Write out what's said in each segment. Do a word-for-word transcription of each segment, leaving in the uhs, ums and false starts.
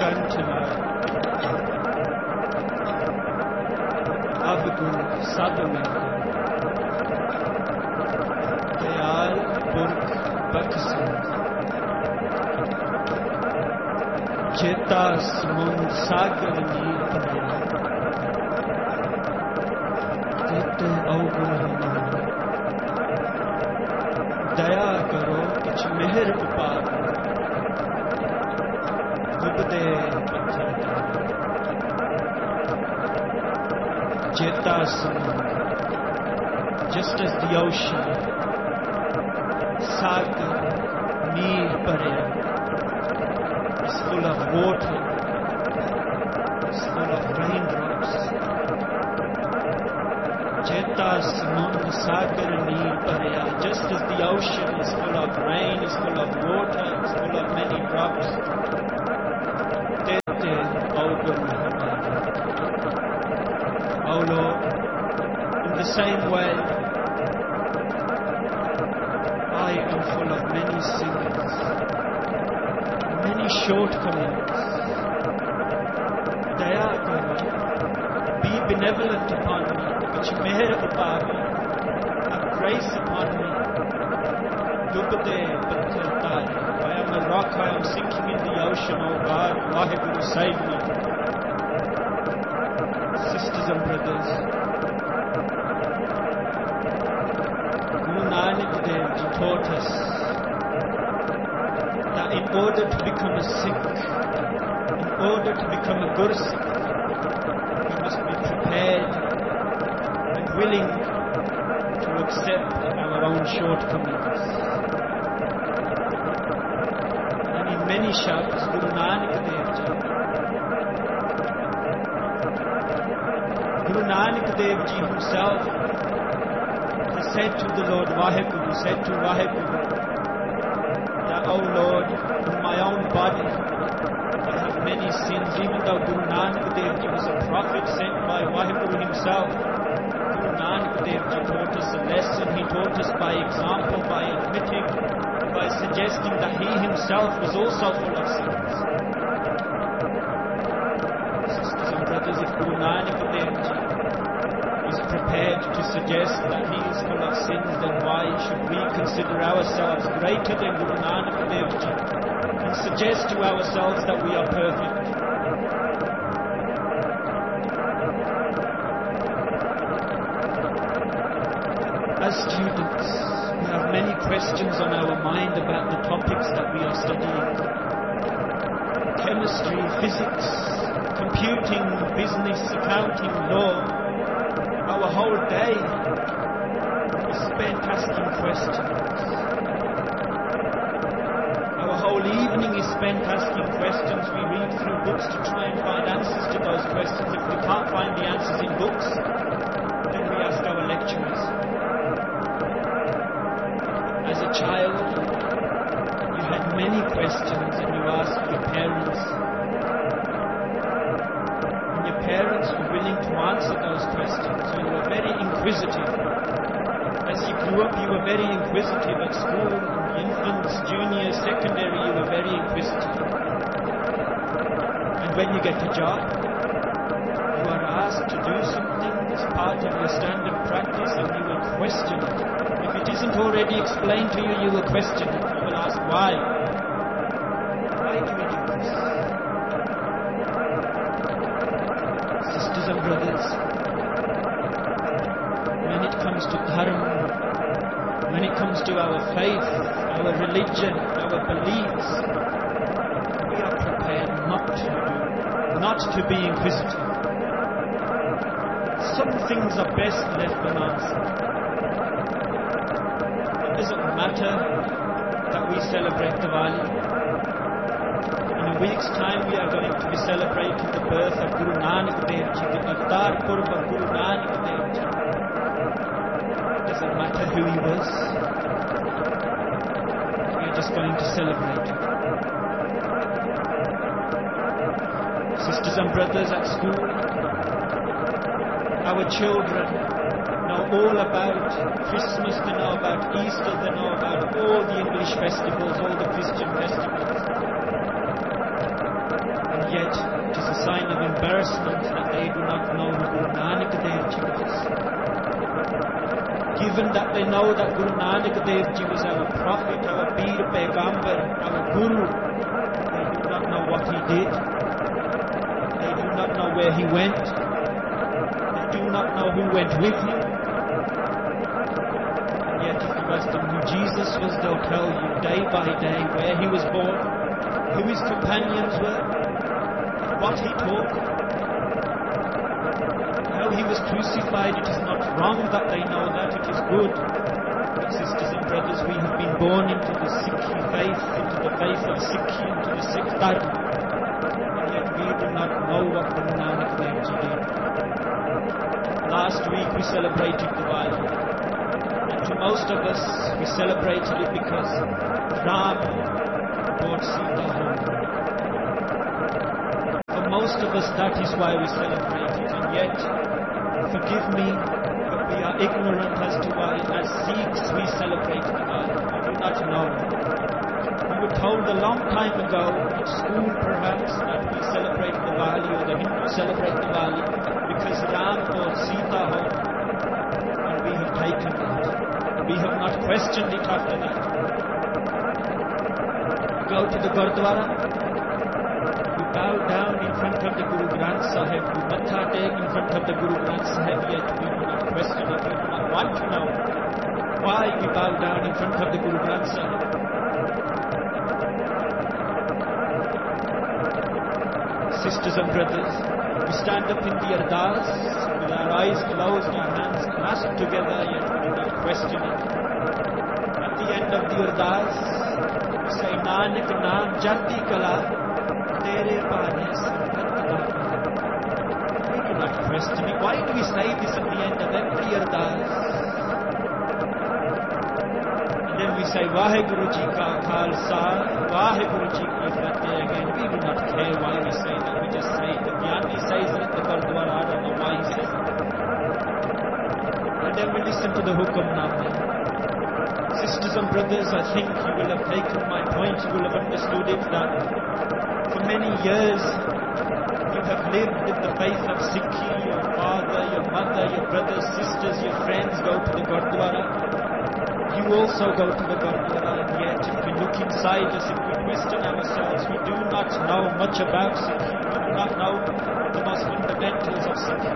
Kantina, Abdul Sadamika, Dayal Burk Baksan, Chetas Mun Sagar Nilpaya, Tete Augul Haman, Daya Karo, Kuch Meher Upar, Gubde Patharda, Chetas Mun, just as the ocean, Sagar Nilpaya, is full of water, is full of raindrops. Chetas Mun Sagar Nilpaya, just as the ocean is full of rain, is full of water, is full of many drops. Tete Augul Hamada. Oh Lord, in the same way, I am full of many sins, many shortcomings. Daya Karo, be benevolent upon me, which meher upon me, have grace upon me. Dubde Patharda, I am a rock, I am sinking in the ocean, oh God, Vaheguru, save me. Sisters and brothers, Guru Nanak Dev Ji taught us that in order to become a Sikh, in order to become a Gursikh, we must be prepared and willing to accept our own shortcomings. And in many shouts, Guru Nanak Dev Ji, Guru Nanak Dev Ji himself has said to the Lord Vaheguru, said to Vaheguru, that, oh Lord, in my own body, I have many sins, even though Guru Nanak Dev Ji was a prophet sent by Vaheguru himself. Guru Nanak Dev Ji taught us a lesson. He taught us by example, by admitting, by suggesting that he himself was also full of sins. Sisters and brothers, if Guru Nanak Dev Ji is prepared to suggest that he is full of sins, then why should we consider ourselves greater than Guru Nanak Dev Ji and suggest to ourselves that we are perfect? As students, we have many questions on our mind about the topics that we are studying. Chemistry, physics, computing, business, accounting, law. Our whole day is spent asking questions. Our whole evening is spent asking questions. We read through books to try and find answers to those questions. If we can't find the answers in books, then we ask our lecturers. As a child, you had many questions and you asked your parents. And your parents were willing to answer those questions. You were very inquisitive. As you grew up, you were very inquisitive. At school, infants, juniors, secondary, you were very inquisitive. And when you get a job, you are asked to do something as part of your standard practice and you will question it. If it isn't already explained to you, you will question it. You will ask why. Why do we do this? Sisters and brothers, when it comes to dharma, when it comes to our faith, our religion, our beliefs, we are prepared not to do, not to be inquisitive. Some things are best left unanswered. It doesn't matter that we celebrate Diwali. In a week's time we are going to be celebrating the birth of Guru Nanak Dev Ji, the Avtar Purb of Guru Nanak Dev Ji. It doesn't matter who he was. We are just going to celebrate it. Sisters and brothers at school, our children know all about Christmas, they know about Easter, they know about all the English festivals, all the Christian festivals. And yet, embarrassment that they do not know who Guru Nanak Dev Ji was. Given that they know that Guru Nanak Dev Ji was our prophet, our Peer Paigambar, our Guru, they do not know what he did. They do not know where he went. They do not know who went with him. And yet if you ask them who Jesus was, they'll tell you day by day where he was born, who his companions were, what he taught, how he was crucified. It is not wrong that they know that, it is good. But sisters and brothers, we have been born into the Sikhi faith, into the faith of Sikhi, into the Sikh Dharma, and yet we do not know what Guru Nanak Dev Ji did. Last week we celebrated Diwali, and to most of us we celebrated it because Ram brought Sita home. For most of us that is why we celebrate it, and yet, forgive me, but we are ignorant as to why as Sikhs we celebrate Diwali. We do not know. We were told a long time ago, at school perhaps, that we celebrate Diwali, or the Hindus celebrate Diwali, because Ram brought Sita home, and we have taken that. We have not questioned it after that. We go to the Gurdwara, we bow down in front of the Guru Granth Sahib, we matha take in front of the Guru Granth Sahib, yet we do not question it, we do not want to know why we bow down in front of the Guru Granth Sahib. Sisters and brothers, we stand up in the Ardas with our eyes closed, our hands clasped together, yet we do not question it. At the end of the Ardas, we say, Nanak Naam Jati Kala, Tere Paane Sangat Dana. We do not question it. Why do we say this at the end of every Ardas? And then we say, Vaheguru Ji Ka Khalsa, Vaheguru Ji Ki Fateh again. We do not care why we say that. We just say it. The Gyani says it at the Gurdwara. I don't know why he says it. And then we listen to the Hukamnama. Sisters and brothers, I think you will have taken my point. You will have understood it that for many years you have lived in the faith of Sikhi. Your father, your mother, your brothers, sisters, your friends go to the Gurdwara. You also go to the Gurdwara, and yet if we look inside us, if we question ourselves, we do not know much about Sikhi. We do not know the most fundamentals of Sikhi.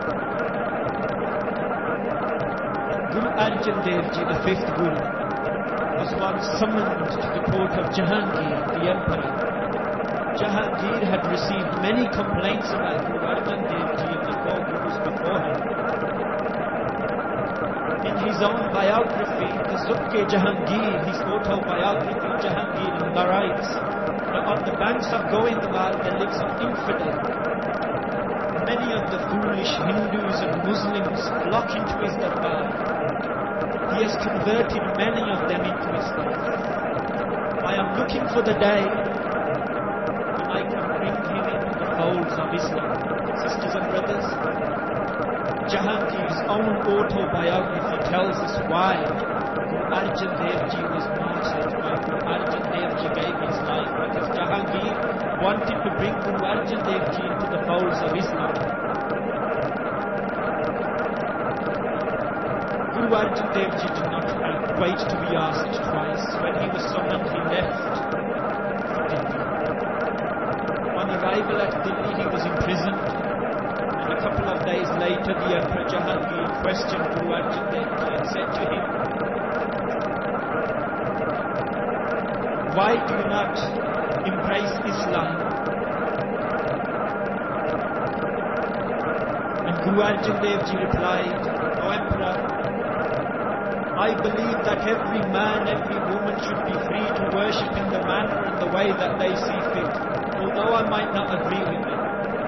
Guru Arjan Dev Ji, the fifth Guru, was once summoned to the court of Jahangir, the emperor. Jahangir had received many complaints about Guru Arjan Dev Ji and the four Gurus before him. In his own biography, the Zubke Jahangir, his autobiography, Jahangir narrates that on the banks of Goindwal there lives an infidel. Many of the foolish Hindus and Muslims flock into his darbar. He has converted many of them into his faith. I am looking for the day when I can bring him into the folds of Islam. Sisters and brothers, Jahangir's own autobiography tells us why Guru Arjan Dev Ji was martyred, why Guru Arjan Dev Ji gave his life, because Jahangir wanted to bring Guru Arjan Dev Ji into the folds of Islam. Guru Arjan Dev Ji did not wait to be asked twice. When he was summoned, he left for Delhi. On arrival at Delhi, he was imprisoned. A couple of days later, the Emperor Jahangir questioned Guru Arjan Dev Ji and said to him, why do you not embrace Islam? And Guru Arjan Dev Ji replied, O Emperor, I believe that every man, every woman should be free to worship in the manner and the way that they see fit, although I might not agree with them.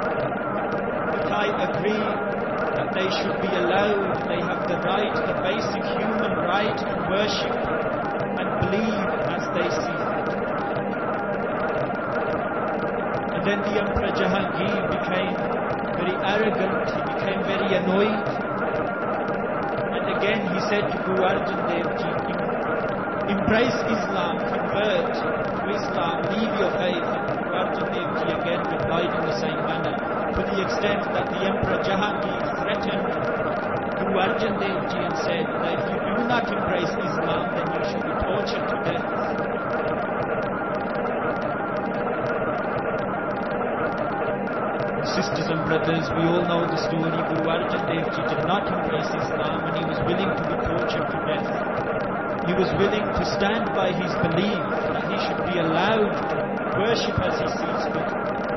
I agree that they should be allowed, they have the right, the basic human right to worship and believe as they see fit. And then the Emperor Jahangir became very arrogant, he became very annoyed. And again he said to Guru Arjan Dev Ji, embrace Islam, convert to Islam, leave your faith. And Guru Arjan Dev Ji again replied in the same manner. To the Jahangir threatened Guru Arjan Dev Ji and said that if you do not embrace Islam, then you should be tortured to death. Sisters and brothers, we all know the story. Guru Arjan Dev Ji did not embrace Islam and he was willing to be tortured to death. He was willing to stand by his belief that he should be allowed to worship as he sees fit.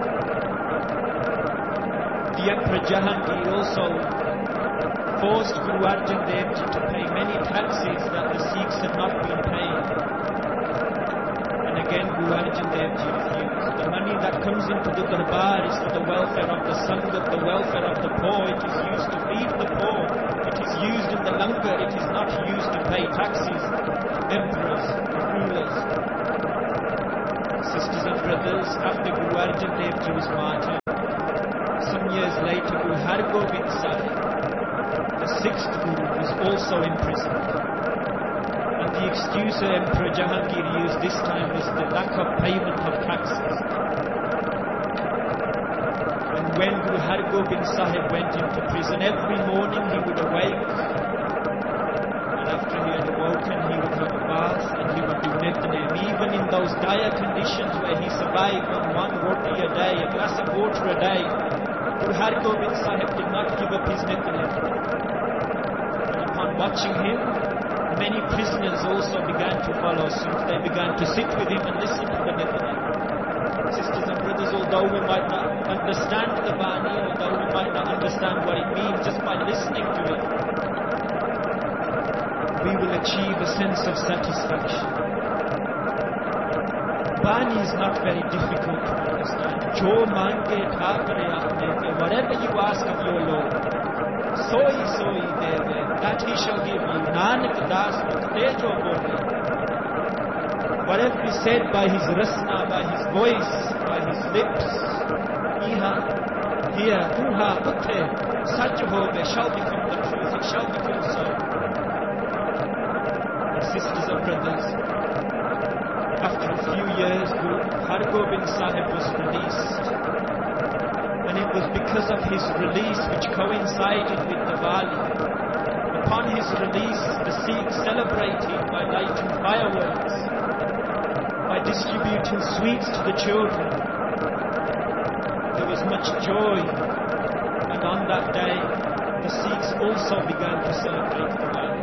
The Emperor Jahangir also forced Guru Arjan Dev Ji to pay many taxes that the Sikhs had not been paying. And again Guru Arjan Dev Ji refused. The money that comes into the darbar is for the welfare of the Sangat, the welfare of the poor. It is used to feed the poor. It is used in the langar. It is not used to pay taxes to emperors, rulers. Sisters and brothers, after Guru Arjan Dev Ji was martyred, some years later Guru Har Gobind Sahib, the sixth Guru, was also imprisoned. And the excuse Emperor Jahangir used this time was the lack of payment of taxes. And when Guru Har Gobind Sahib went into prison, every morning he would awake, and after he had awoken he would have a bath and he would do Nitnem. Even in those dire conditions where he survived on one roti a day, a glass of water a day, Guru Har Gobind Sahib did not give up his Nitnem. And upon watching him, many prisoners also began to follow suit. They began to sit with him and listen to the Nitnem. Sisters and brothers, although we might not understand the Bani, although we might not understand what it means, just by listening to it, we will achieve a sense of satisfaction. Bani is not very difficult to understand. Jo mange thakare aapne de, whatever you ask of your Lord, soi soi deve, that he shall give you. Nanak das mukte jo bole. Whatever is said by his rasna, by his voice, by his lips, iha, here, uha, utte, sach hove, shall become the truth, it shall become so. Sisters and brothers, after a few years, Guru Har Gobind Sahib was released. And it was because of his release, which coincided with Diwali. Upon his release, the Sikhs celebrated by lighting fireworks, by distributing sweets to the children. There was much joy, and on that day, the Sikhs also began to celebrate Diwali.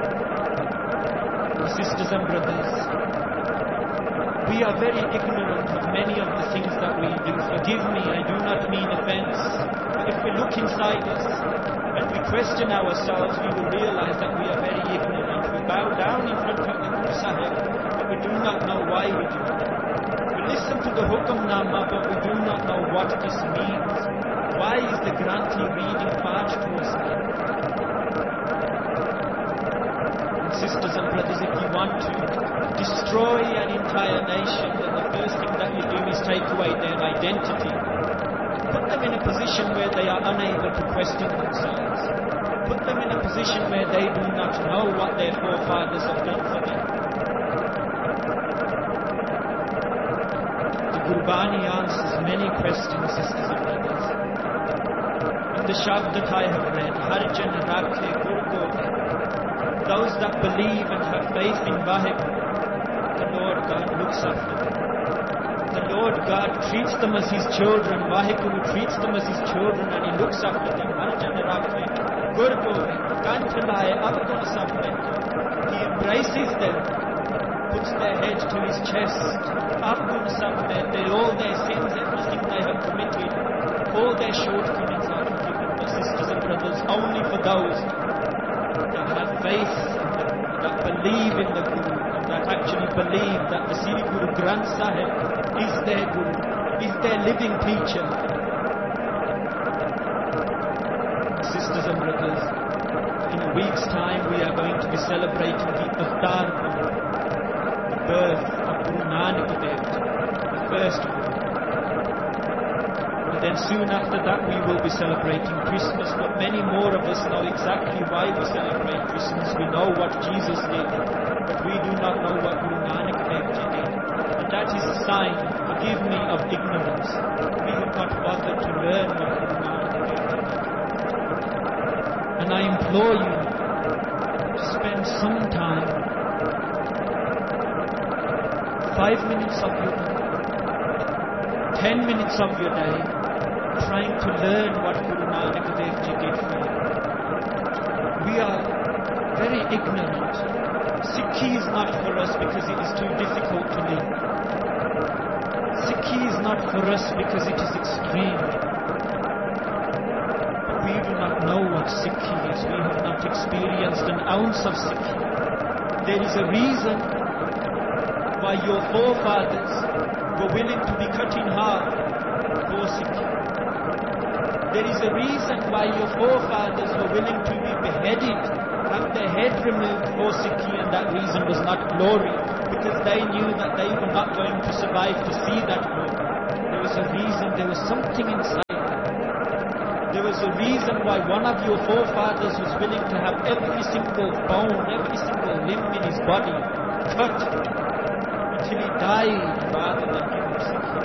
Sisters and brothers, we are very ignorant of many of the things that we do. Forgive me, I do not mean offense. But if we look inside us and we question ourselves, we will realize that we are very ignorant. We bow down in front of the Guru Sahib, but we do not know why we do it. We listen to the Hukamnama, but we do not know what this means. Why is the Granthi reading Path to us? Sisters and brothers, if you want to destroy an entire nation, then the first thing that you do is take away their identity. Put them in a position where they are unable to question themselves. Put them in a position where they do not know what their forefathers have done for them. The Gurbani answers many questions, sisters and brothers. In the Shabd that I have read, Harjan Rakhe Gurgo, those that believe and have faith in Vaheguru, the Lord God looks after them. The Lord God treats them as his children. Vaheguru treats them as his children and he looks after them. He embraces them, puts their head to his chest. All their sins, everything they have committed, all their shortcomings are forgiven. My sisters and brothers, only for those that have faith, that believe in the Guru, and that actually believe that the Sri Guru Granth Sahib is their Guru, is their living teacher. Sisters and brothers, in a week's time we are going to be celebrating the Avtar Guru, the birth of Guru Nanak Dev, the first Guru. And then soon after that we will be celebrating Christmas, but many more of us know exactly why we celebrate Christmas. We know what Jesus did, but we do not know what Guru Nanak Dev Ji did. And that is a sign, forgive me, of ignorance. We have not bothered to learn what Guru Nanak Dev Ji did. implore you to spend some time, five minutes of your day, ten minutes of your day, trying to learn what Guru Nanak Dev Ji did for you. We are very ignorant. Sikhi is not for us because it is too difficult to live. Sikhi is not for us because it is extreme. We do not know what Sikhi is. We have not experienced an ounce of Sikhi. There is a reason why your forefathers were willing to be cut in half for Sikhi. There is a reason why your forefathers were willing to be beheaded, have their head removed for Sikhi, and that reason was not glory, because they knew that they were not going to survive to see that glory. There was a reason, there was something inside. There was a reason why one of your forefathers was willing to have every single bone, every single limb in his body cut until he died rather than give him Sikhi.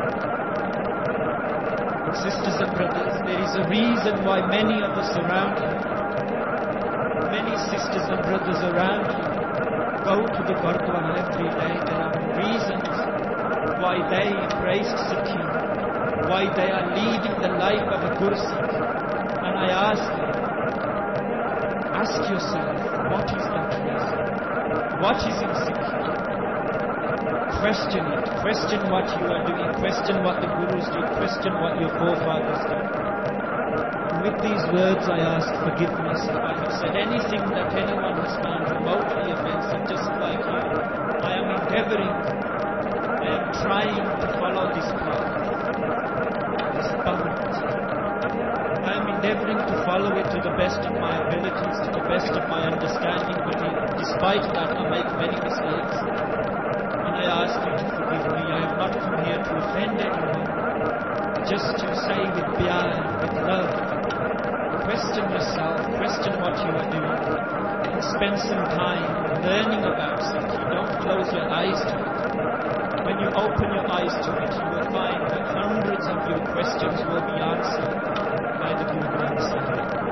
Sisters and brothers, there is a reason why many of us around you, many sisters and brothers around you, go to the Gurdwara every day. There are reasons why they embraced Sikhi, why they are leading the life of a Gursikh. And I ask you, ask yourself, what is that reason? What is in Sikhi? Question it. Question what you are doing. Question what the Gurus did. Question what your forefathers did. And with these words I ask forgiveness if I have said anything that anyone has found remotely offensive, just like you. I am endeavoring, I am trying to follow this path, this path. I am endeavoring to follow it to the best of my abilities, to the best of my understanding, but despite that I make many mistakes. And I ask you to forgive me. I have not come here to offend anyone, just to say with pyar, with love, question yourself, question what you are doing, and spend some time learning about Sikhi. Don't close your eyes to it. When you open your eyes to it, you will find that hundreds of your questions will be answered by the Guru Granth Sahib.